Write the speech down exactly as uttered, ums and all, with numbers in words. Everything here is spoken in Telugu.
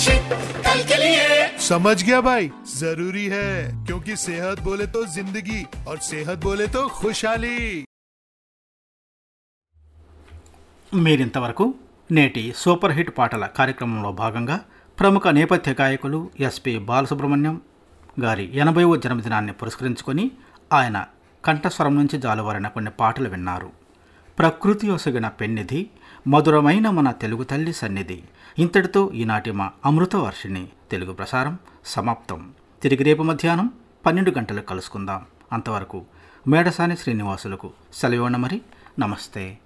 कल के लिए समझ गया भाई, जरूरी है क्योंकि सेहत बोले तो जिंदगी और सेहत बोले तो खुशहाली। మీరింతవరకు నేటి సూపర్ హిట్ పాటల కార్యక్రమంలో భాగంగా ప్రముఖ నేపథ్య గాయకులు ఎస్పి బాలసుబ్రహ్మణ్యం గారి ఎనభైవ జన్మదినాన్ని పురస్కరించుకొని ఆయన కంఠస్వరం నుంచి జాలువారిన కొన్ని పాటలు విన్నారు. ప్రకృతి ఒసగిన పెన్నిధి, మధురమైన మన తెలుగు తల్లి సన్నిధి. ఇంతటితో ఈనాటి మా అమృత వర్షిణి తెలుగు ప్రసారం సమాప్తం. తిరిగి రేపు మధ్యాహ్నం పన్నెండు గంటలకు కలుసుకుందాం. అంతవరకు మేడసాని శ్రీనివాసులకు సెలవు. మరి నమస్తే.